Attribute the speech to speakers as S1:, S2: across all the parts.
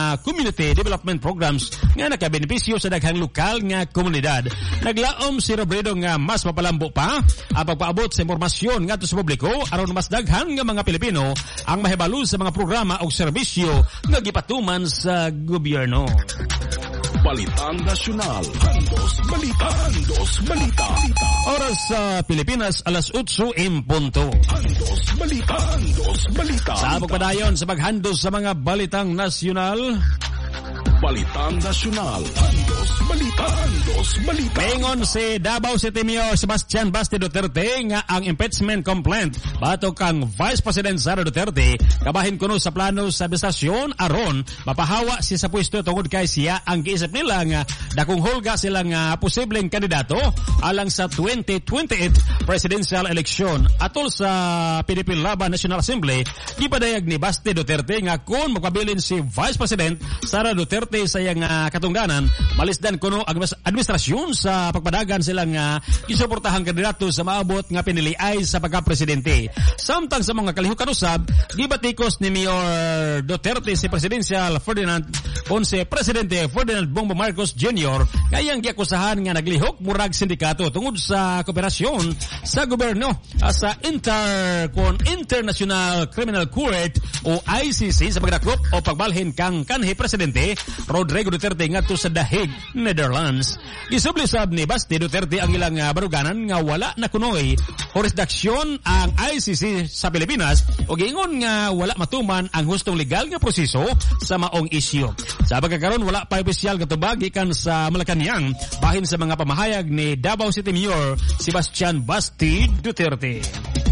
S1: mga community development programs nga nakabenepisyo sa daghang lokal nga komunidad. Naglaom si Robredo nga mas mapalambo pa ang pagpaabot sa impormasyon ngadto sa publiko aron mas daghan nga mga Pilipino ang mahibalo sa mga programa o serbisyo nga gipatuman sa gobyerno.
S2: Balitang Nasyonal. Handos Balita. Handos Balita.
S1: Oras sa Pilipinas, alas 8 in punto.
S2: Handos Balita. Handos Balita.
S1: Sa pagpadayon sa paghandos sa mga balitang nasyonal.
S2: Balitang Nasyonal. Handos Balita. Handos Balita.
S1: Paingon si Davao City Mayor Sebastian Basti Duterte nga ang impeachment complaint batok kang Vice President Sara Duterte kabahin kuno sa plano sa administrasyon aron mapahawa siya sa pwesto tungod kay siya ang giisip nila nga dakong hulga sila nga posibleng kandidato alang sa 2028 presidential election. Atol sa PDP Laban National Assembly, gipadayag ni Basti Duterte nga kung magpabilin si Vice President Sara Duterte sa iyang katungdanan, malisdan kuno ang administrasyon sa pagpadagan silang isuportahang kandidato sa maabot nga piniliay sa pagka-presidente. Samtang sa mga kalihukan usab, gibatikos ni Mayor Duterte si Presidential Ferdinand Ponce Presidente Ferdinand Bongbong Marcos Jr. kayang giakusahan nga naglihok murag sindikato tungod sa kooperasyon sa gobyerno sa International Criminal Court o ICC sa pagdakop o pagbalhin kang kanhi Presidente Rodrigo Duterte ngadto sa The Hague, Netherlands. Isublisab ni Basti Duterte ang ilang baruganan nga wala na kunoy jurisdiksyon ang ICC sa Pilipinas o giingon nga wala matuman ang hustong legal nga proseso sa maong isyu. Sa pagkakaroon wala pa opisyal nga tubag gikan sa Malacañang bahin sa mga pamahayag ni Davao City Mayor Sebastian Basti Duterte.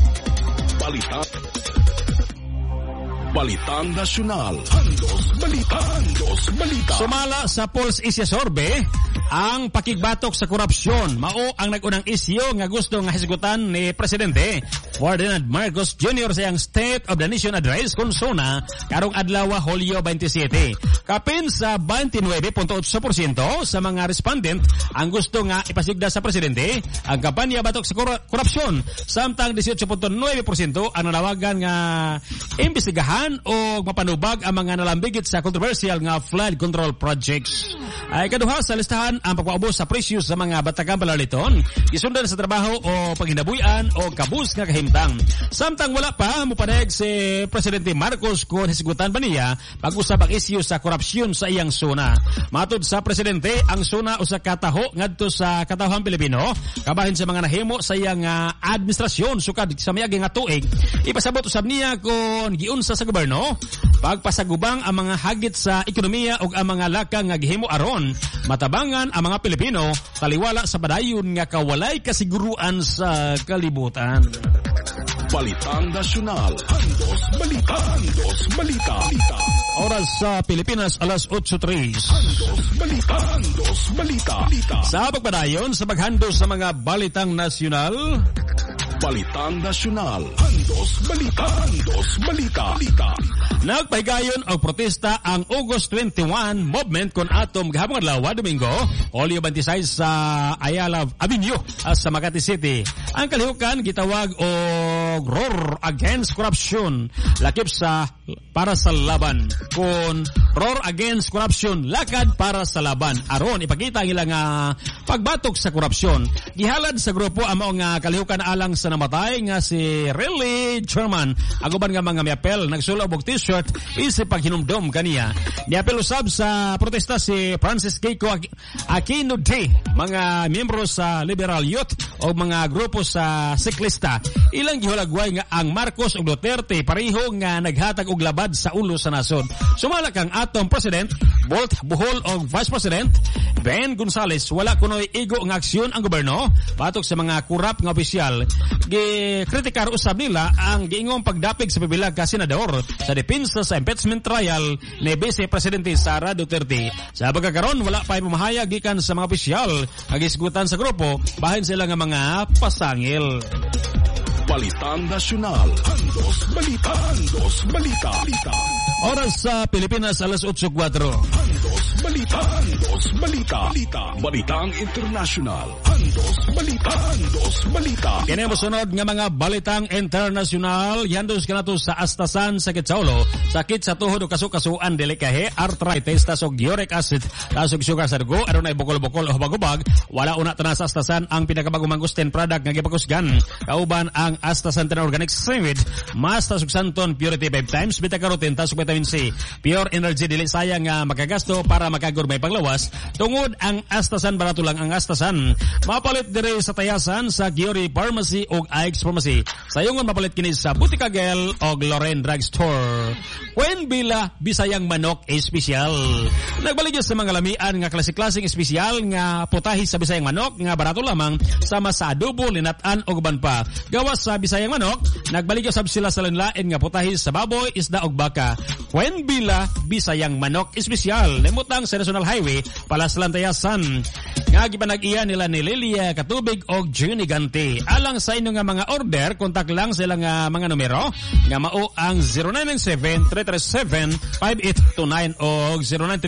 S2: Balitang Nasyonal. Handos Balita. Handos Balita.
S1: Sumala sa Pulse Isya Sorbe ang pakigbatok sa korupsyon. Mao ang nagunang isyu nga gusto nga hisgutan ni Presidente Ferdinand Marcos Jr. sa iyang State of the Nation Address kung suna karong adlaw Hulyo 27. Kapin sa 29.8% sa mga respondent ang gusto nga ipasigda sa Presidente ang kampanya batok sa korupsyon. Samtang 18.9% ang nanawagan nga imbestigahan o mapanubag ang mga nalambigit sa controversial nga flood control projects. Ay kaduha sa listahan ang pagpaubos sa presyo sa mga batagang palaliton, gisundan sa trabaho o paghinabuyan o kabus nga kahimtang. Samtang wala pa mupanayag si Presidente Marcos kung hisigutan ba niya pag-usab ang isyu sa korupsyon sa iyang zona. Matod sa Presidente, ang zona usa ka taho ngadto sa katawhang Pilipino kabahin sa mga nahimo sa iyang administrasyon sukad sa miaging nga tuig. Ipasabot usab niya kung giunsa sa gobyerno pagpasagubang ang mga hagit sa ekonomiya ug ang mga lakang nga gihimo aron matabangan ang mga Pilipino taliwala sa padayon nga kawalay kasiguruan sa kalibutan.
S2: Balitang Nasyonal. Handos Balita. Handos Balita.
S1: Oras sa Pilipinas, alas 8:03.
S2: Handos Balita. Handos Balita.
S1: Sa pagpadayon sa paghandos sa mga balitang nasyonal,
S2: Balitang Nasyonal. Handos Balita. Handos Balita.
S1: nagpahigayon og protesta ang August 21 movement kon atom gahapon adlaw Domingo, Hulyo 26 sa Ayala Avenue sa Makati City. Ang kalihukan gitawag og Roar Against Corruption, lakip sa para sa laban. Kon Roar Against Corruption, lakad para sa laban aron ipakita ang ilang pagbatok sa korupsyon. Gihalad sa grupo ang mga kalihukan alang sa namatay nga si Riley Sherman. Aguban nga mga miapel nagsulog og t-shirt isip paghinumdom kaniya. Niapel usab sa protesta si Francis Keiko Aquino Day, mga miyembro sa Liberal Youth o mga grupo sa siklista. Ilang gihulagway nga ang Marcos ug Duterte pareho nga naghatag og labad sa ulo sa nasod. Sumala kang atong President Bolt Bohol og Vice President Ben Gonzales, wala kunoy igo nga aksyon ang gobyerno patok sa mga kurap nga opisyal. Gikritikar usab nila ang giingong pagdapig sa pibilag ka senador sa depensa sa impeachment trial ni Vice Presidente Sara Duterte. Sa pagkakaroon wala pa pamahayag gikan sa mga opisyal nga gisgutan sa grupo bahin sila nga mga pasangil.
S2: Balitang Nasyonal. Handos Balita. Handos Balita.
S1: Oras sa Pilipinas, alas 8:04.
S2: Andos Balita. Andos Balita. Balitang international. Andos Balita. Andos Balita.
S1: Kini mo sunod nga mga balitang international. Yandos ka na to sa astasan sa Saulo. Sakit sa tuhod o kasukasuan, delikahe, arthritis, tasog uric acid, tasog sugar sa dugo, aron ay bukol-bukol o hubag-hubag. Wala una tanas sa astasan ang pinakabagong mangustin product nga gipakusgan. Kauban ang astasantin organic seaweed, mas tasog santon purity 5 times, beta-carotene, tasog vitamin C, pure energy, dili sayang nga makagasto para makagurmay paglawas. Tungod ang astasan, barato lang ang astasan. Mapalit dire sa tayasan sa Giori Pharmacy o Ike's Pharmacy. Sayongon mapalit kini sa Butika Gel o Loren Drugstore. Kwen bila Bisayang manok espesyal. Nagbalik sa mga lamian nga klase-klaseng espesyal nga putahe sa Bisayang manok nga barato lamang sama sa adobo, linatan o guban pa. Gawas sa Bisayang manok, nagbalik sab sila sa lanlain nga putahe sa baboy, isda o baka. Kwen bila Bisayang manok espesyal. Limutang sa National Highway, Palaslan Tayasan. Nga gipanag-iya nila ni Lilia Katubig o Juni Gante. Alang sa inyo nga mga order, kontak lang sila nga mga numero nga mao ang 0997-337-5829 o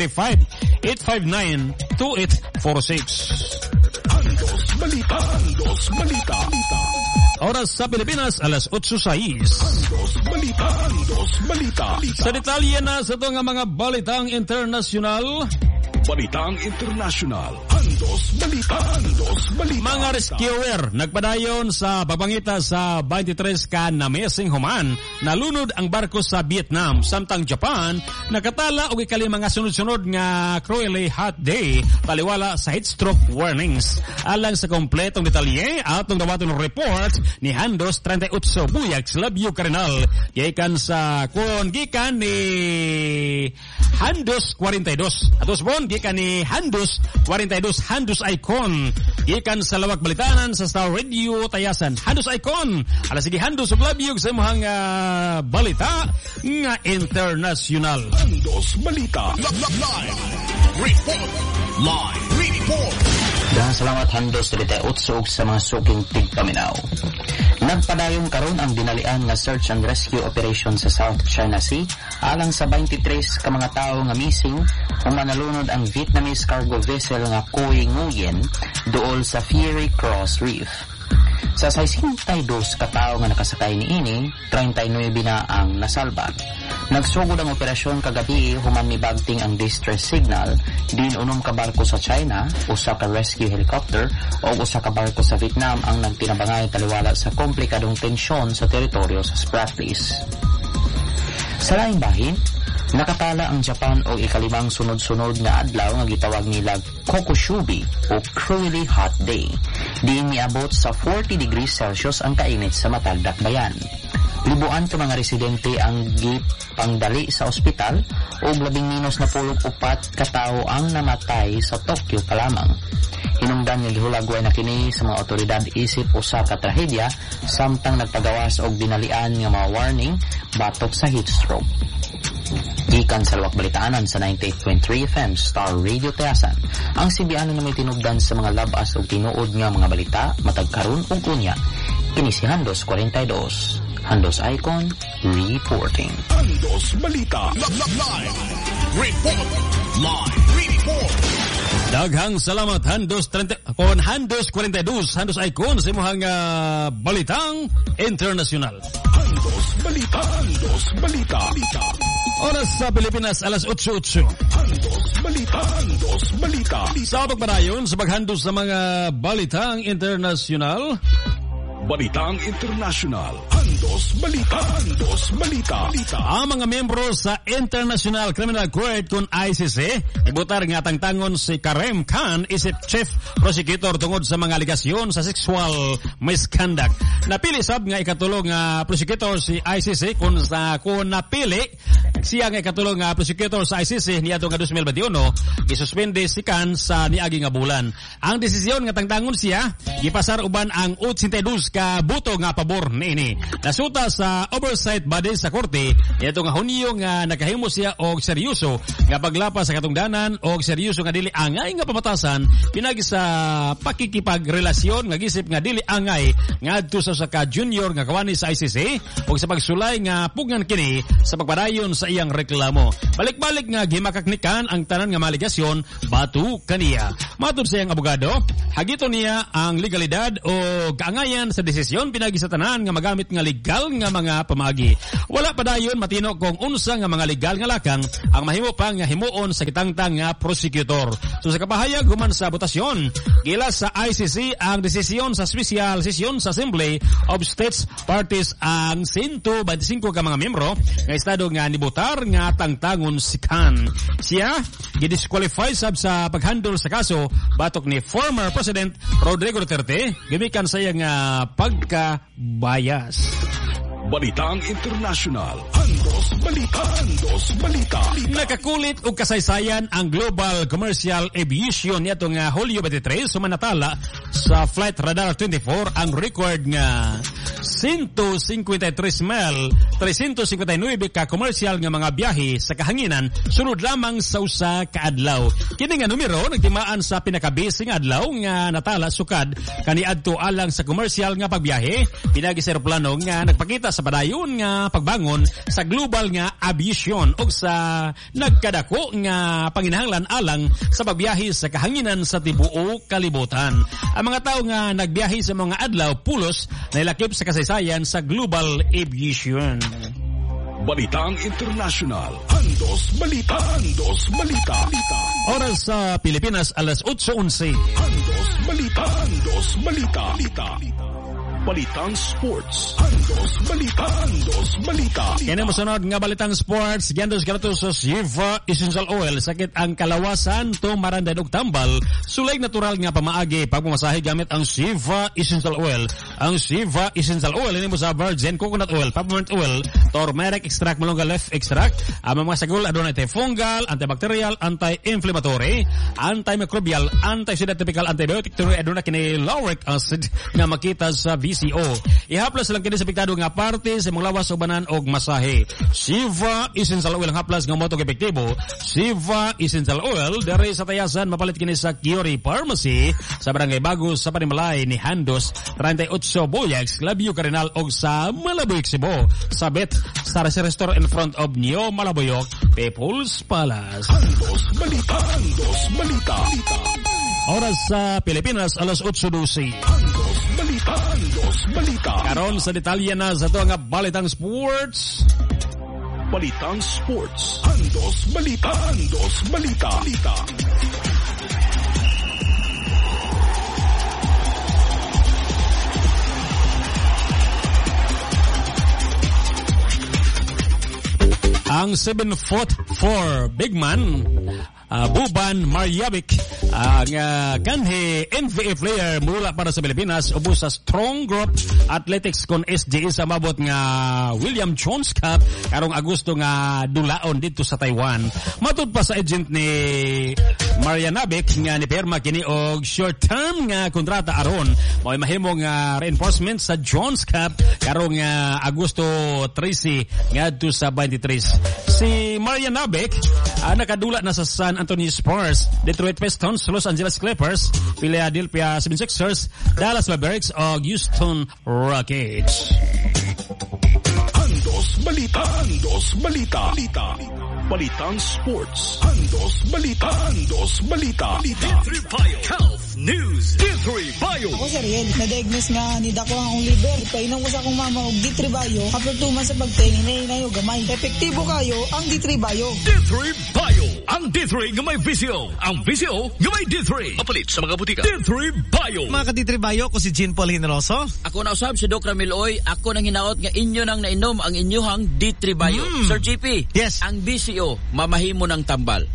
S1: 0935-859-2846.
S2: Andos Balita. Andos Balita.
S1: Oras sa Pilipinas, alas 8:06.
S2: Andos Balita. Andos Balita.
S1: Sa detalye na sa ito nga mga balitang internasyonal.
S2: Balitang international. Andos Balita. Andos Balita.
S1: Mga rescuer nagpadayon sa pagbangita sa 23 ka na missing human. Nalunod ang barko sa Vietnam, samtang Japan nakatala og ikali mga sunod-sunod nga cruelly hot day taliwala sa heat stroke warnings. Alang sa kompletong detalye atong dawaton report ni Handos 38 Buyag Labio Carinal gikan sa gikan ni Handos 42. Atos bon gikan ni Handos 42, Handos Icon. Gikan sa Lawak Balitanan sa Star Radio Tayasan. Handos Icon. Alas sige Handos ug labiyog sa imong balita nga international.
S2: Andos Balita. Live report.
S3: Dahang salamat Handos 38 ug sa mga suking tigpaminaw. Nagpadayon karon ang dinalian nga search and rescue operation sa South China Sea alang sa 23 ka mga tawo nga missing kung manalunod ang Vietnamese cargo vessel nga Cui Nguyen duol sa Fury Cross Reef. Sa 62 katao nga nakasakay niini, 39 na ang nasalba. Nagsugod ang operasyon kagabi human mibagting ang distress signal din unom ka barko sa China, usa ka rescue helicopter o usa ka barko sa Vietnam ang nagtinabangay taliwala sa komplikadong tensyon sa teritoryo sa Spratlys. Sa laing bahin, nakatala ang Japan og ikalimang sunod-sunod nga adlaw nga gitawag nila Kokushubi o Cruelly Hot Day. Diin niabot sa 40 degrees Celsius ang kainit sa matag dakbayan. Libuan ka mga residente ang gipangdali sa ospital o 11-4 katao ang namatay sa Tokyo pa lamang. Hinungdan nga gihulagway na kini sa mga otoridad isip usa ka trahedya samtang nagpagawas og dinalian nga mga warning batok sa heat stroke. Gikan sa Lawak Balitanan sa 98.3 FM Star Radio Tayasan, ang simbiano na may tinugdan sa mga labas o tinuod nga mga balita matag karon ug unya. Kini si Handos 42. Handos Icon reporting.
S2: Andos Balita. Live report.
S1: Daghang salamat Handos 30 kon Handos 42, Handos Icon sa imong balitang international.
S2: Andos Balita. Andos Balita.
S1: Oras sa Pilipinas, alas 8:08.
S2: Andos Balita. Andos Balita.
S1: Sa pagpadayon sa paghandos sa mga balitang international.
S2: Balitang international. Andos Balita. Andos Balita.
S1: Ang mga membro sa International Criminal Court kung ICC, ibutar nga tangtangon si Karim Khan isip chief prosecutor tungod sa mga aligasyon sa sexual misconduct. Napili sab nga ikatulong nga prosecutor si ICC kung napili siya nga ikatulong nga prosecutor sa ICC niadto nga 2021, gisuspende si Khan sa niagi nga bulan. Ang desisyon nga tangtangon siya gipasar uban ang 82 ka buto nga pabor niini. nasuta sa oversight body sa korte ito nga Hunyo nga nakahimo siya og seryoso nga paglapas sa katungdanan og seryoso nga dili angay nga pamatasan pinagi sa pakikipagrelasyon nga gisip nga dili angay ngadto sa ka junior nga kawani sa ICC og sa pagsulay nga pugngan kini sa pagpadayon sa iyang reklamo. Balik-balik nga gimakaknikan ang tanan nga maligasyon batu kaniya. Matud sa iyang abogado, hagito niya ang legalidad o kaangayan sa desisyon pinagi sa tanan nga magamit nga legal nga mga pamaagi. Wala pa dayon matino kung unsa nga mga legal nga lakang ang mahimo pa nga himuon sa kitangtang nga prosecutor. So sa kapahayag human sa botasyon, gila sa ICC ang desisyon sa Special Session sa Assembly of States Parties ang 125 ka mga miyembro nga estado nga nibotar nga tangtangon si Khan. Siya gidisqualify sab sa paghandle sa kaso batok ni former President Rodrigo Duterte gimikan sa iyang pagkabayas.
S2: Balitang International. Andos Balita.
S1: Nakakulit og kasaysayan ang Global Commercial Aviation niya nga Hulyo 23 sumanatala sa Flight Radar 24 ang record nga 153,359 ka komersyal nga mga biyahe sa kahanginan sunod lamang sa usa ka adlaw. Kini nga numero nagtimaan sa pinakabisi nga adlaw nga natala sukad kaniadto alang sa komersyal nga pagbiyahe pinagi sa eroplano nga nagpakita sa padayon nga pagbangon sa global nga aviation ug sa nagkadako nga panginahanglan alang sa pagbiyahe sa kahanginan sa tibuok kalibutan. Ang mga tao nga nagbiyahe sa mga adlaw pulos nailakip sa kasaysayan sa global aviation.
S2: Balitang International. Andos Balita.
S1: Oras sa Pilipinas alas 8:11.
S2: Andos Balita. Balitang Sports. Andos Balita.
S1: Kaya mo sunod nga balitang sports, gandos kalato sa Siva Essential Oil, sakit ang kalawasan, tumarandan og tambal, sulay natural nga pamaagi pagmamasahe gamit ang Siva Essential Oil. Ang Siva Essential Oil ini mo sa virgin coconut oil, peppermint oil, turmeric extract, malunga leaf extract, ang mga sagol adunay antifungal, antibacterial, anti-inflammatory, antimicrobial, anti-sedatypical, antibiotic, adunay kini lauric acid nga makita sa BCO. Ihaplas lang kini sa piktado nga parte sa mga lawas ubanan og masahe. Siva Essential Oil ang haplas nga motong epektibo. Siva Essential Oil dere sa tayasan mapalit kini sa Kiori Pharmacy sa Barangay Bagos sa Panimalay ni Handos 38 Boyax, Labio Cardinal og sa Malaboyok, Cebu. Sabit sa restaurant in front of Neo Malaboyok, People's Palace.
S2: Andos Balita.
S1: Oras sa Pilipinas alas 8:12.
S2: Andos Balita.
S1: Karon sa detalye na sa ito nga balitang sports.
S2: Balitang Sports. Andos Balita.
S1: Ang 7'4" big man Buban Marjavik ang kanhi NBA player mula para sa Pilipinas ubos sa Strong Group Athletics kon SGA sa mabot nga William Jones Cup karong Agosto nga dulaon dito sa Taiwan. Matud pa sa agent ni Marjavik nga ni perma kini og short-term nga kontrata aron mao mahimo nga reinforcement sa Jones Cup karong Agosto 13 ngadto sa 23. Si Marjavik nakadula na sa San Antonio Spurs, Detroit Pistons, Los Angeles Clippers, Philadelphia 76ers, Dallas Mavericks o Houston Rockets.
S2: Andos Balita. Balitang Sports. Andos Balita.
S4: D3 Bio Health News. D3 Bio.
S5: Ako sir Riel, na-diagnose nga ni dako ang liver. Painom ko sa akong mama og D3 Bio. After 2 months sa pagtingin na yung gamay. Epektibo kayo ang D3 Bio.
S4: D3 Bio. Ang D3 nga may visyo. Ang visyo nga may D3. Mapalit sa mga butika. D3 Bio.
S6: Mga ka-D3 Bio, ko si Jean Paul Hinroso.
S7: Ako na usab si Doc Ramiloy. Ako nang hinaot nga inyo nang nainom ang inyohang D3 Bio. Sir JP.
S6: Yes.
S7: Ang BCO, mamahimo ng tambal.
S6: Uy,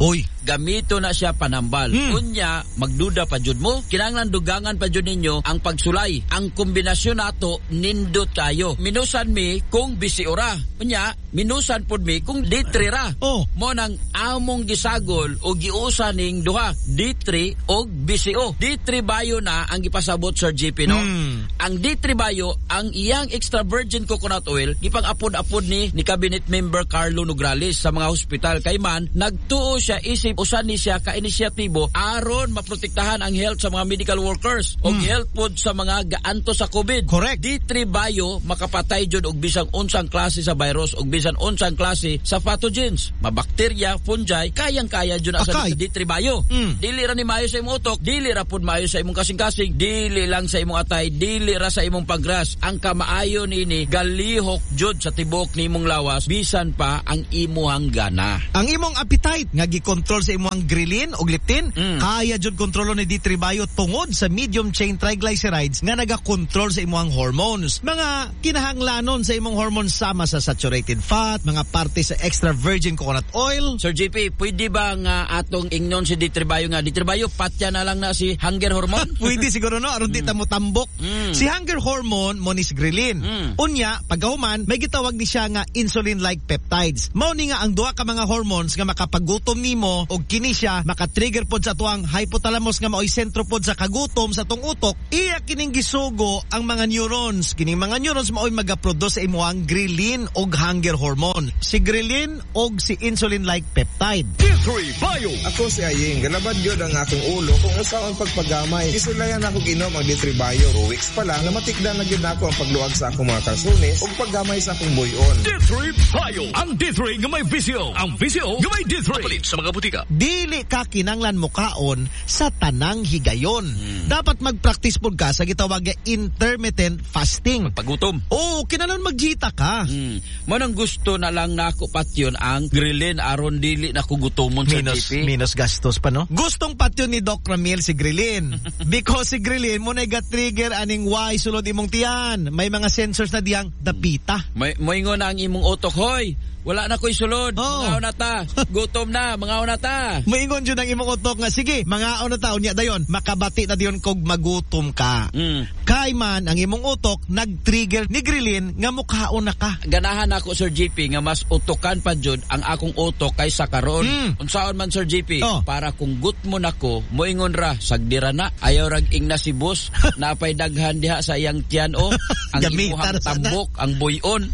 S7: gamito na siya panambal. Unya, magduda pa jud mo, kinahanglan dugangan pa jud ninyo ang pagsulay. Ang kombinasyon nato nindot kayo. Minusan mi kung bisi ora. Unya, minusan pud mi kung D3 ra. Mo nang among gisagol o giusa ning duha, D3 o BCO. D3 bayo na ang gipasabot Sir JP, no? Ang D3 bayo, ang iyang extra virgin coconut oil, gipang-apod-apod ni cabinet member Carlo Nograles sa mga hospital. Kay man, nagtuo siya isip usan ni siya ka-inisyatibo aron maprotektahan ang health sa mga medical workers o health pod sa mga gaanto sa COVID.
S6: Correct.
S7: D3 bayo makapatay jud og bisang unsang klase sa virus og bisan unsang klase sa pathogens, mabakterya, fungi, kayang-kaya jud asa sa D3 bayo. Dili ra ni maayo sa imong utok, dili ra pud maayo sa imong kasing-kasing, dili lang sa imong atay, dili ra sa imong pagras. Ang kamaayo nini galihok jud sa tibok nimong lawas bisan pa ang imuhang gana.
S6: Ang imong appetite nga gikontrol sa imong ghrelin ug leptin, kaya jud kontrolo ni D3 bayo tungod sa medium chain triglycerides nga nagakontrol sa imong hormones. Mga kinahanglanon sa imong hormones sama sa saturated fat, mga parte sa extra virgin coconut oil.
S7: Sir JP, pwede ba nga atong ingnon si D3 bayo nga D3 bayo patya na lang na si hunger hormone?
S6: Pwede siguro, no, aron di ta mo tambok. Si hunger hormone mo ni ghrelin. Unya, pagkahuman may gitawag ni siya nga insulin-like peptides. Mao ni nga ang duha ka mga hormones nga makapagutom nimo og kini siya maka-trigger pod sa tuang hypothalamus nga maoy sentro pod sa kagutom sa tong utok. Iya kining gisugo ang mga neurons. Kining mga neurons maoy magaproduce sa imuhang ghrelin og hunger hormone. Si ghrelin og si insulin-like peptide.
S4: D3 bayo.
S8: Ako si Aying, galabad yun ang akong ulo kung usaon pagpagamay. Isulayan ako ginom ang D3 bayo. 2 weeks pa lang, namatikdan na gid ako ang pagluag sa akong mga kalsunis ug paggamay sa akong buyon.
S4: D3 bayo. Ang D3 nga may visyo. Ang visyo nga may D3. Palit sa mga butika.
S6: Dili ka kinanglan mokaon sa tanang higayon. Dapat mag-practice pod ka sa gitawag nga intermittent fasting.
S7: Pagutom.
S6: Oo, kinahanglan magjita ka.
S7: Mo nang gusto na lang nako patyon ang ghrelin aron dili na ko gutomon sa JP.
S6: Minus gastos pa, no? Gustong patyon ni Doc Ramil si ghrelin. Because si ghrelin mo na trigger aning why sulod imong tiyan. May mga sensors na diyang dapita.
S7: Moingon na ang imong utok, hoy. Wala na ko'y sulod. Mangaon na ta. Gutom na. Mangaon na ta.
S6: Moingon dyan ang imong utok nga, sige, mangaon na ta. Unya dayon, makabati na diyon kog magutom ka. Kay man, ang imong utok, nag-trigger ni ghrelin nga mukhaon na ka.
S7: Ganahan ako, Sir JP, nga mas utokan pa jud ang akong utok kaysa karon. Unsaon man, Sir JP, para kung gutmon ako, moingon ra, sagdira na. Ayaw rag ing na si boss, napay daghan diha sa iyang tiyan, ang imuhang tambok, ang buyon.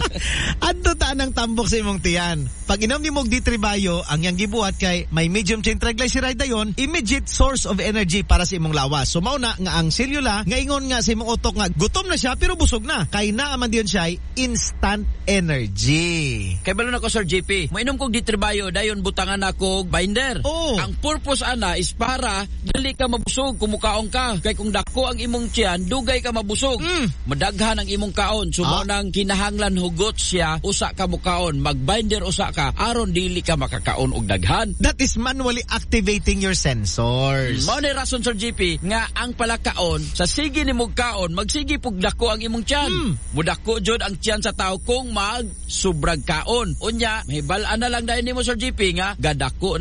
S6: Adto ta ang tambok sa imong tiyan. Pag inom ni mog D3 bayo, ang yang gibuhat kay may medium chain triglyceride dayon, immediate source of energy para sa imong lawas. So mao na nga ang selula nga ingon nga sa imong utok nga gutom na siya pero busog na. Kay naa man diyon siya instant energy.
S7: Kay balon ako, Sir JP, mainom kog D3 bayo dayon butangan ako binder. Ang purpose ana is para dili ka mabusog kumukaon ka. Kay kung dako ang imong tiyan, dugay ka mabusog. Madaghan ang imong kaon. So mao nang kinahanglan hugot siya usa ka mukaon. Mag-binder usa ka aron dili ka makakaon og daghan.
S6: That is manually activating your sensors.
S7: Mao ni rason, Sir JP, nga ang palakaon sa sige ni mog kaon magsige pug dako ang imong tiyan. Mudako jud ang tiyan sa tao kung mag subrag kaon. Unya, mahibal-an na lang dahil nimo, Sir JP, nga gadako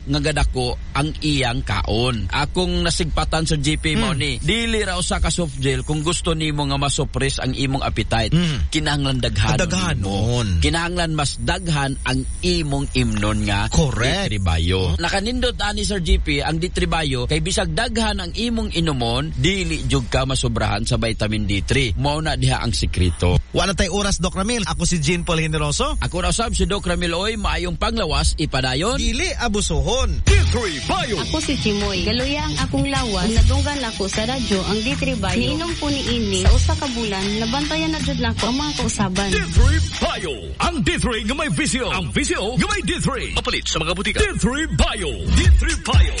S7: ang iyang kaon. Akong nasigpatan, Sir JP, mo ni dili ra usa ka soft gel kung gusto nimo nga masuppress ang imong appetite. Kinahanglan daghanon. Kinahanglan mas daghan ang imong imnon nga D3 bayo. Nakanindot ani, Sir JP, ang D3 bayo kay bisag daghan ang imong inumon, dili jud ka masobrahan sa vitamin D3. Mao na diha ang sekreto.
S6: Wala tay oras, Doc Ramil. Ako si Jean Paul Generoso.
S7: Ako na usab si Doc Ramil Oy, maayong panglawas ipadayon.
S6: Dili abusuhon.
S4: D3 bayo.
S9: Ako si Chimoy. Galuya ang akong lawas. Nadunggan ako sa radyo ang D3 bayo. Niinom po ni ini sa usa ka bulan, nabantayan na jud nako ang mga kausaban.
S4: D3 bayo. Ang D3 nga may visyo. Ang visyo nga may D3. Mapalit sa mga butika. D3 bayo. D3 bayo.